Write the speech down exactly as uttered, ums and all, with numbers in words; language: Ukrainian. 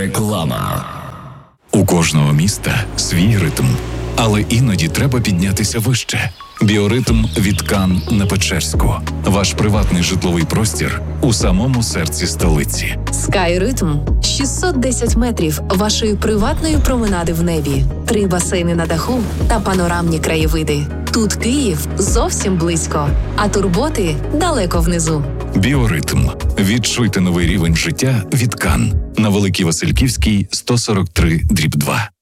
Реклама. У кожного міста свій ритм, але іноді треба піднятися вище. Біоритм від Кан на Печерську. Ваш приватний житловий простір у самому серці столиці. Скайритм – шістсот десять метрів вашої приватної променади в небі, три басейни на даху та панорамні краєвиди. Тут Київ зовсім близько, а турботи далеко внизу. Біоритм. Відчуйте новий рівень життя від Кан. На Великій Васильківській, сто сорок три дріб два.